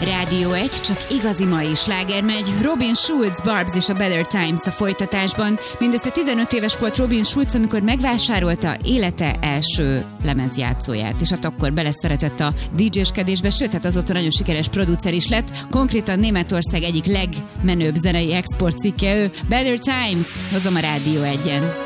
Rádió 1, csak igazi mai sláger megy. Robin Schulz, Barbs és a Better Times a folytatásban. Mindössze 15 éves volt Robin Schulz, amikor megvásárolta élete első lemezjátszóját, és hát akkor beleszeretett a DJ-skedésbe, sőt, hát azóta nagyon sikeres producer is lett. Konkrétan Németország egyik legmenőbb zenei exportcikke ő. Better Times, hozom a Rádió 1-en.